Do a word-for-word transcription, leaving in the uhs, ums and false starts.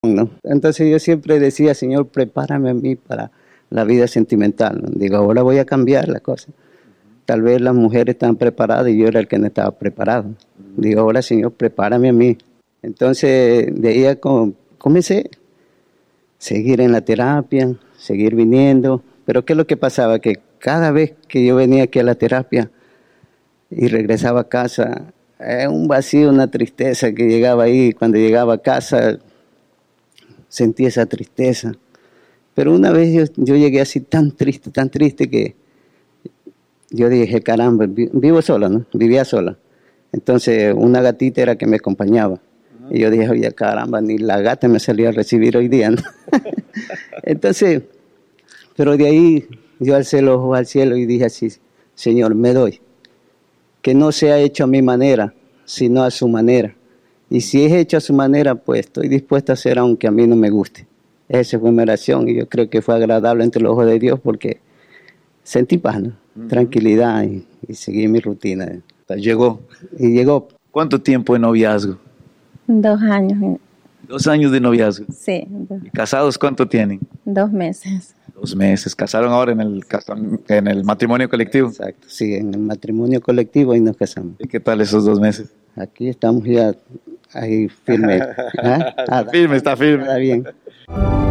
¿no? Entonces yo siempre decía, Señor, prepárame a mí para la vida sentimental, ¿no? Digo, ahora voy a cambiar la cosa. Tal vez las mujeres están preparadas y yo era el que no estaba preparado. Digo, ahora, Señor, prepárame a mí. Entonces de ahí comencé a seguir en la terapia, seguir viniendo. Pero ¿qué es lo que pasaba? Que cada vez que yo venía aquí a la terapia y regresaba a casa, era un vacío, una tristeza que llegaba ahí. Cuando llegaba a casa sentí esa tristeza. Pero una vez yo, yo llegué así tan triste, tan triste que yo dije, caramba, vivo sola, ¿no? Vivía sola. Entonces una gatita era que me acompañaba. Y yo dije, oye, caramba, ni la gata me salía a recibir hoy día, ¿no? Entonces, pero de ahí yo alcé los ojos al cielo y dije así, Señor, me doy. Que no sea hecho a mi manera, sino a su manera. Y si es hecho a su manera, pues estoy dispuesto a hacer aunque a mí no me guste. Esa fue mi oración y yo creo que fue agradable ante los ojos de Dios porque sentí paz, ¿no? Uh-huh. Tranquilidad y, y seguí mi rutina. Llegó. Y llegó. ¿Cuánto tiempo de noviazgo? Dos años. ¿Dos años de noviazgo? Sí. Dos. ¿Y casados cuánto tienen? Dos meses. Dos meses. ¿Casaron ahora en el, en el matrimonio colectivo? Exacto, sí, en el matrimonio colectivo y nos casamos. ¿Y qué tal esos dos meses? Aquí estamos ya ahí firme. ¿Ah? Está firme, está firme. Está bien.